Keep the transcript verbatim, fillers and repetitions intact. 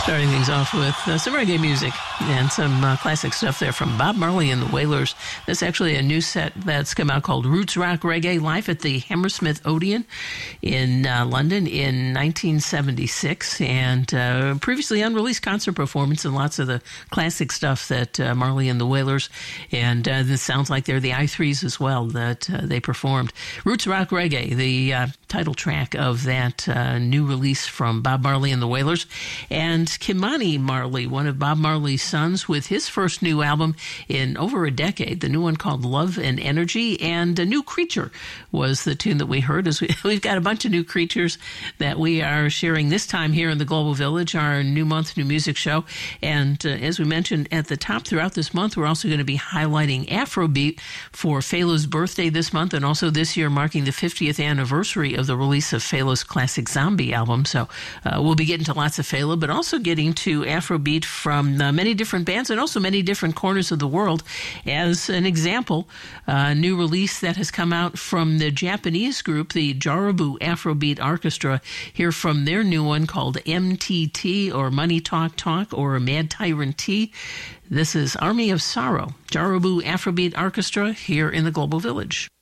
Starting things off with uh, some reggae music and some uh, classic stuff there from Bob Marley and the Wailers. That's actually a new set that's come out called Roots Rock Reggae, live at the Hammersmith Odeon in uh, London in nineteen seventy-six, and uh, previously unreleased concert performance and lots of the classic stuff that uh, Marley and the Wailers, and uh, this sounds like they're the I threes as well, that uh, they performed. Roots Rock Reggae, the uh, title track of that uh, new release from Bob Marley and the Wailers. And Ky-Mani Marley, one of Bob Marley's sons, with his first new album in over a decade, the new one called Love and Energy, and A New Creature was the tune that we heard. As we, we've got a bunch of new creatures that we are sharing this time here in the Global Village, our New Month, New Music show. And uh, as we mentioned at the top, throughout this month, we're also going to be highlighting Afrobeat for Fela's birthday this month, and also this year marking the fiftieth anniversary of the release of Fela's classic Zombie album. So uh, we'll be getting to lots of Fela, but also getting to Afrobeat from uh, many different bands and also many different corners of the world. As an example, a new release that has come out from the Japanese group, the Jarabu Afrobeat Orchestra, here from their new one called M T T, or Money Talk Talk, or Mad Tyrant T. This is Army of Sorrow, Jarabu Afrobeat Orchestra, here in the Global Village.